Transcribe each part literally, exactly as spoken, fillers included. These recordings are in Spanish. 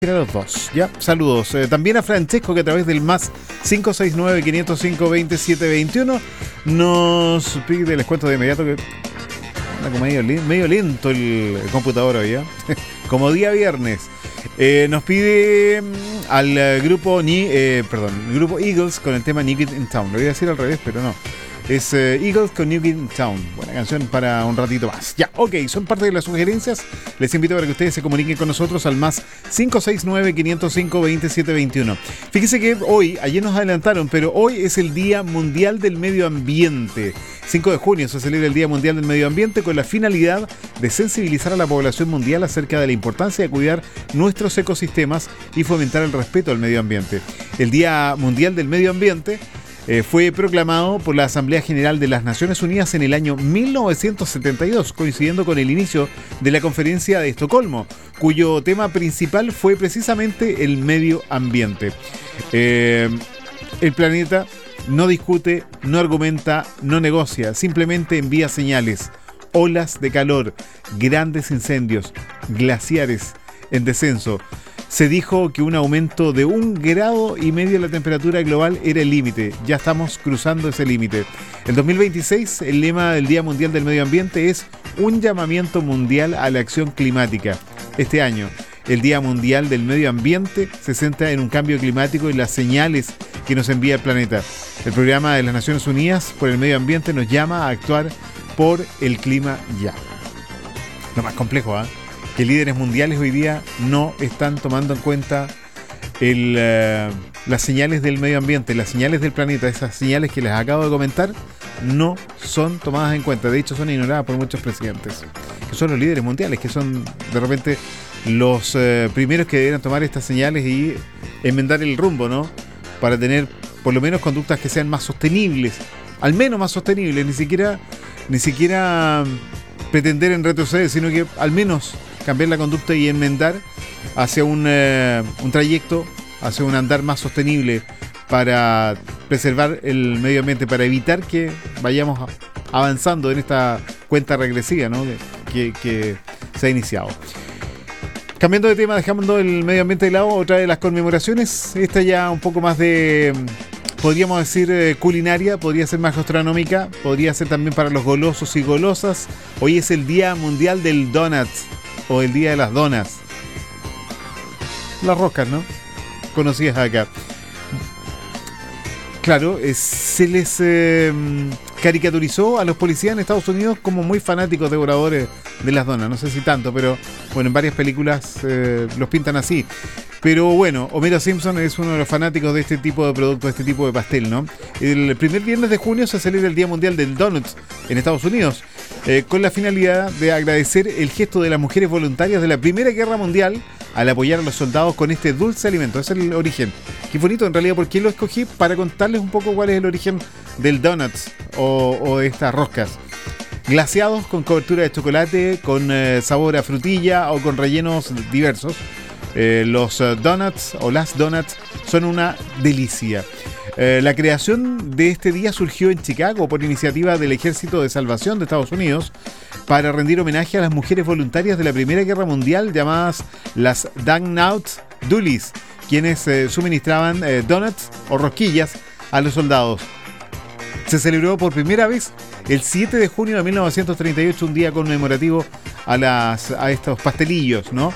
A los dos, ya, saludos. Eh, también a Francesco, que a través del más cinco seis nueve, quinientos cinco, veintisiete veintiuno nos pide, les cuento de inmediato que anda como medio, medio lento el, el computador hoy, ¿eh? Como día viernes. Eh, nos pide mm, al uh, grupo Ni, eh, perdón, el grupo Eagles con el tema New Kid in Town. Lo voy a decir al revés, pero no. Es uh, Eagles con New Kid in Town. Buena canción para un ratito más. Ya, ok, son parte de las sugerencias. Les invito para que ustedes se comuniquen con nosotros al más cinco seis nueve, quinientos cinco, veintisiete veintiuno. Fíjese que hoy, ayer nos adelantaron, pero hoy es el Día Mundial del Medio Ambiente. cinco de junio se celebra el Día Mundial del Medio Ambiente con la finalidad de sensibilizar a la población mundial acerca de la importancia de cuidar nuestros ecosistemas y fomentar el respeto al medio ambiente. El Día Mundial del Medio Ambiente Eh, fue proclamado por la Asamblea General de las Naciones Unidas en el año mil novecientos setenta y dos, coincidiendo con el inicio de la Conferencia de Estocolmo, cuyo tema principal fue precisamente el medio ambiente. Eh, el planeta no discute, no argumenta, no negocia, simplemente envía señales. Olas de calor, grandes incendios, glaciares en descenso. Se dijo que un aumento de un grado y medio de la temperatura global era el límite. Ya estamos cruzando ese límite. En dos mil veintiséis, el lema del Día Mundial del Medio Ambiente es un llamamiento mundial a la acción climática. Este año, el Día Mundial del Medio Ambiente se centra en un cambio climático y las señales que nos envía el planeta. El programa de las Naciones Unidas por el Medio Ambiente nos llama a actuar por el clima ya. Lo más complejo, ¿ah? ¿eh? Que líderes mundiales hoy día no están tomando en cuenta el, uh, las señales del medio ambiente, las señales del planeta. Esas señales que les acabo de comentar no son tomadas en cuenta. De hecho, son ignoradas por muchos presidentes, que son los líderes mundiales, que son de repente los uh, primeros que deberían tomar estas señales y enmendar el rumbo, ¿no? Para tener por lo menos conductas que sean más sostenibles, al menos más sostenibles, ni siquiera, ni siquiera pretender en retroceder, sino que al menos cambiar la conducta y enmendar hacia un, eh, un trayecto, hacia un andar más sostenible para preservar el medio ambiente, para evitar que vayamos avanzando en esta cuenta regresiva, ¿no? que, que se ha iniciado. Cambiando de tema, dejando el medio ambiente de lado, otra de las conmemoraciones, esta ya un poco más de, podríamos decir, eh, culinaria, podría ser más gastronómica, podría ser también para los golosos y golosas. Hoy es el Día Mundial del Donut, o el Día de las Donas. Las roscas, ¿no? Conocidas acá. Claro, eh, se les eh, caricaturizó a los policías en Estados Unidos como muy fanáticos devoradores de las donas. No sé si tanto, pero bueno, en varias películas eh, los pintan así. Pero bueno, Homero Simpson es uno de los fanáticos de este tipo de producto, de este tipo de pastel, ¿no? El primer viernes de junio se celebra el Día Mundial del Donut en Estados Unidos, eh, con la finalidad de agradecer el gesto de las mujeres voluntarias de la Primera Guerra Mundial al apoyar a los soldados con este dulce alimento. Ese es el origen. Qué bonito, en realidad, porque lo escogí para contarles un poco cuál es el origen del donut o, o de estas roscas. Glaseados con cobertura de chocolate, con eh, sabor a frutilla o con rellenos diversos. Eh, los uh, donuts o las donuts son una delicia. Eh, la creación de este día surgió en Chicago por iniciativa del Ejército de Salvación de Estados Unidos para rendir homenaje a las mujeres voluntarias de la Primera Guerra Mundial llamadas las Dugnout Doolies, quienes eh, suministraban eh, donuts o rosquillas a los soldados. Se celebró por primera vez el siete de junio de mil novecientos treinta y ocho, un día conmemorativo a, las, a estos pastelillos, ¿no?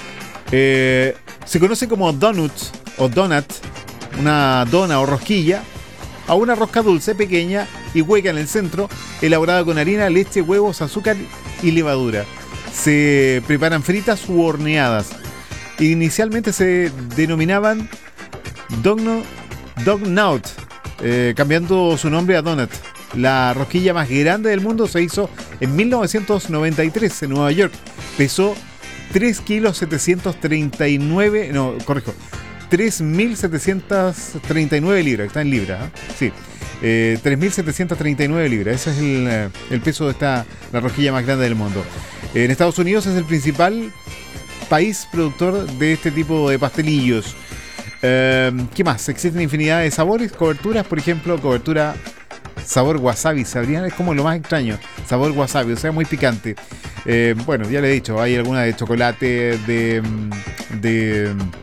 Eh, se conoce como donut o donut, una dona o rosquilla, a una rosca dulce pequeña y hueca en el centro, elaborada con harina, leche, huevos, azúcar y levadura. Se preparan fritas u horneadas. Inicialmente se denominaban Dogno, Dognout, eh, cambiando su nombre a donut. La rosquilla más grande del mundo se hizo en mil novecientos noventa y tres en Nueva York. Pesó tres kilos setecientos treinta y nueve, no, corrijo, tres mil setecientos treinta y nueve libras, está en libras, ¿eh? Sí, eh, tres mil setecientos treinta y nueve libras, ese es el, el peso de esta, la rosquilla más grande del mundo. En Estados Unidos es el principal país productor de este tipo de pastelillos. Eh, ¿Qué más? Existen infinidad de sabores, coberturas, por ejemplo, cobertura sabor wasabi, sabrían, es como lo más extraño, sabor wasabi, o sea, muy picante. Eh, bueno, ya le he dicho, hay alguna de chocolate, de, de